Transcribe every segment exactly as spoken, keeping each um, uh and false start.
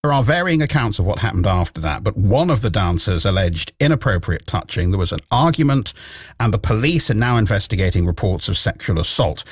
There are varying accounts of what happened after that, but one of the dancers alleged inappropriate touching. There was an argument, and the police are now investigating reports of sexual assault.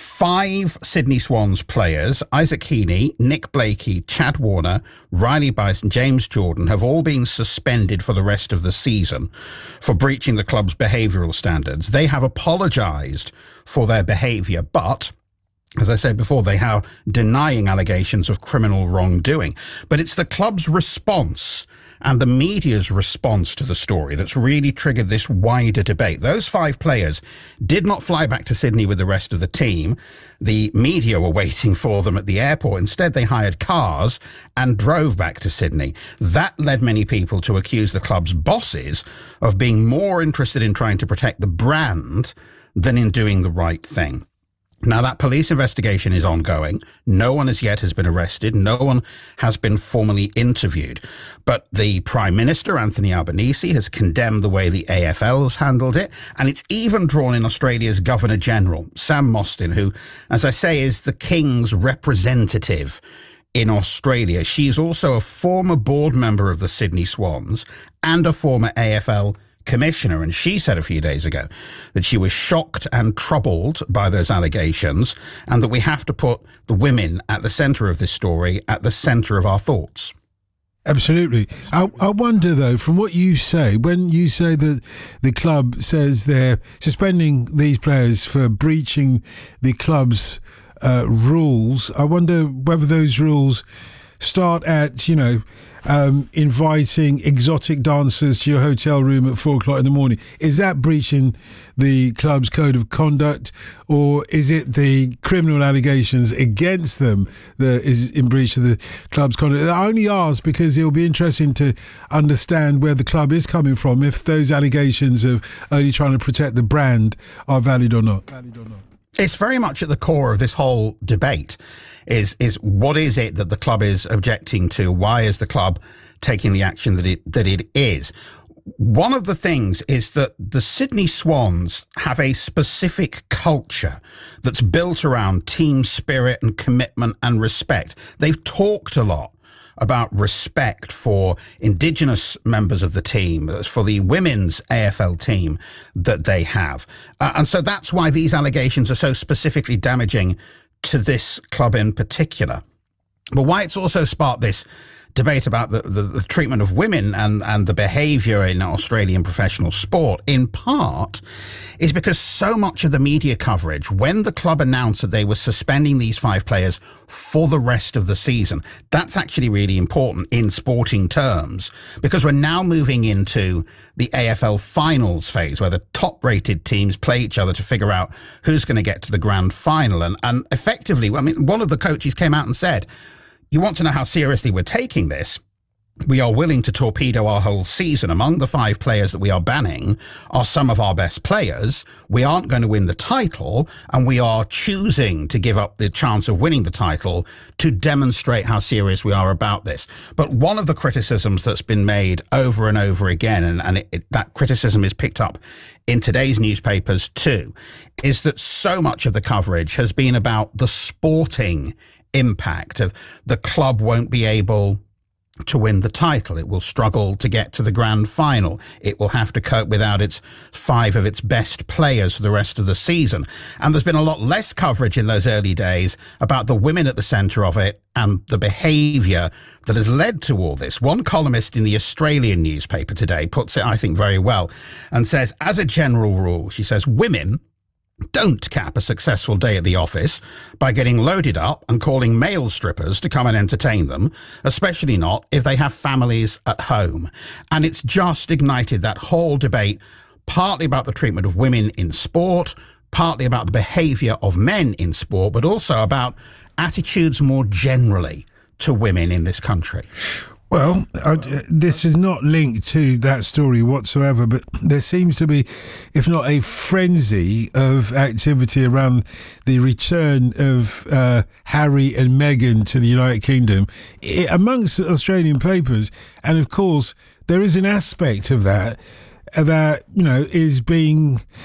Five Sydney Swans players, Isaac Heaney, Nick Blakey, Chad Warner, Riley Bison, James Jordan, have all been suspended for the rest of the season for breaching the club's behavioural standards. They have apologised for their behaviour, but as I said before, they are denying allegations of criminal wrongdoing. But it's the club's response and the media's response to the story that's really triggered this wider debate. Those five players did not fly back to Sydney with the rest of the team. The media were waiting for them at the airport. Instead, they hired cars and drove back to Sydney. That led many people to accuse the club's bosses of being more interested in trying to protect the brand than in doing the right thing. Now, that police investigation is ongoing. No one as yet has been arrested. No one has been formally interviewed. But the Prime Minister, Anthony Albanese, has condemned the way the A F L has handled it. And it's even drawn in Australia's Governor-General, Sam Mostyn, who, as I say, is the King's representative in Australia. She's also a former board member of the Sydney Swans and a former A F L commissioner, and she said a few days ago that she was shocked and troubled by those allegations, and that we have to put the women at the centre of this story, at the centre of our thoughts. Absolutely. I, I wonder, though, from what you say, when you say that the club says they're suspending these players for breaching the club's uh, rules, I wonder whether those rules start at, you know, um, inviting exotic dancers to your hotel room at four o'clock in the morning. Is that breaching the club's code of conduct, or is it the criminal allegations against them that is in breach of the club's conduct? I only ask because it will be interesting to understand where the club is coming from, if those allegations of only trying to protect the brand are valid or not. Valid or not. It's very much at the core of this whole debate. Is is what is it that the club is objecting to? Why is the club taking the action that it that it is? One of the things is that the Sydney Swans have a specific culture that's built around team spirit and commitment and respect. They've talked a lot about respect for Indigenous members of the team, for the women's A F L team that they have. Uh, and so that's why these allegations are so specifically damaging to this club in particular. But why it's also sparked this debate about the, the, the treatment of women and, and the behaviour in Australian professional sport, in part, is because so much of the media coverage, when the club announced that they were suspending these five players for the rest of the season, that's actually really important in sporting terms, because we're now moving into the A F L finals phase, where the top-rated teams play each other to figure out who's going to get to the grand final. And, and effectively, I mean, one of the coaches came out and said, you want to know how seriously we're taking this? We are willing to torpedo our whole season. Among the five players that we are banning are some of our best players. We aren't going to win the title, and we are choosing to give up the chance of winning the title to demonstrate how serious we are about this. But one of the criticisms that's been made over and over again, and, and it, it, that criticism is picked up in today's newspapers too, is that so much of the coverage has been about the sporting impact of the club won't be able to win the title. It will struggle to get to the grand final. It will have to cope without its five of its best players for the rest of the season. And there's been a lot less coverage in those early days about the women at the centre of it and the behaviour that has led to all this. One columnist in the Australian newspaper today puts it, I think, very well, and says, as a general rule, she says, women don't cap a successful day at the office by getting loaded up and calling male strippers to come and entertain them, especially not if they have families at home. And it's just ignited that whole debate, partly about the treatment of women in sport, partly about the behaviour of men in sport, but also about attitudes more generally to women in this country. Well, uh, this is not linked to that story whatsoever, but there seems to be, if not a frenzy of activity around the return of uh, Harry and Meghan to the United Kingdom it, amongst Australian papers. And of course, there is an aspect of that that, you know, is being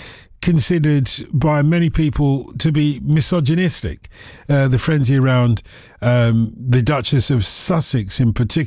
considered by many people to be misogynistic. Uh, the frenzy around um, the Duchess of Sussex in particular.